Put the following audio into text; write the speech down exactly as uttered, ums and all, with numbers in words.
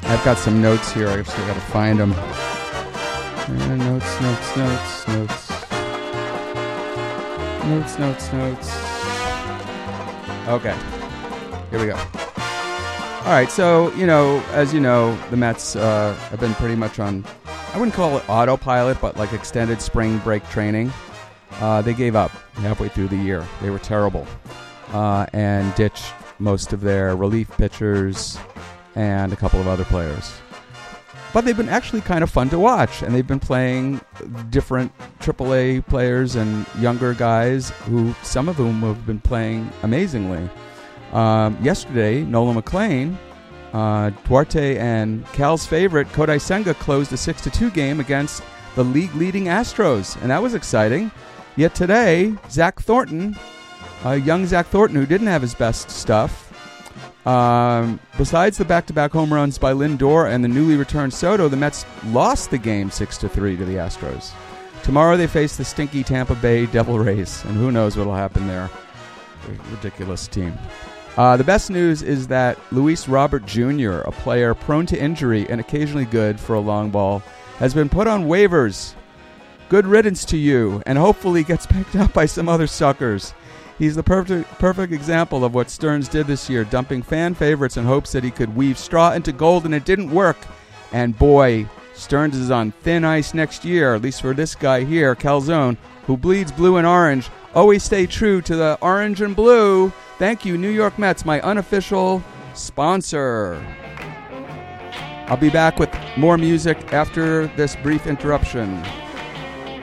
I've got some notes here. I've still got to find them. Uh, notes, notes, notes, notes. Notes, notes, notes. Okay. Here we go. All right, so, you know, as you know, the Mets uh, have been pretty much on, I wouldn't call it autopilot, but like extended spring break training. Uh, they gave up halfway through the year. They were terrible. Uh, and ditched most of their relief pitchers and a couple of other players. But they've been actually kind of fun to watch, and they've been playing different triple A players and younger guys, who some of whom have been playing amazingly. Um, yesterday, Nolan McLean, uh, Duarte, and Cal's favorite, Kodai Senga, closed a six to two game against the league-leading Astros, and that was exciting. Yet today, Zach Thornton, uh, young Zach Thornton, who didn't have his best stuff, um, besides the back-to-back home runs by Lindor and the newly returned Soto, the Mets lost the game six to three to the Astros. Tomorrow they face the stinky Tampa Bay Devil Rays, and who knows what will happen there. Ridiculous team. Uh, the best news is that Luis Robert Junior, a player prone to injury and occasionally good for a long ball, has been put on waivers. Good riddance to you, and hopefully gets picked up by some other suckers. He's the perfect perfect example of what Stearns did this year, dumping fan favorites in hopes that he could weave straw into gold, and it didn't work. And boy, Stearns is on thin ice next year, at least for this guy here, Calzone, who bleeds blue and orange. Always stay true to the orange and blue. Thank you, New York Mets, my unofficial sponsor. I'll be back with more music after this brief interruption.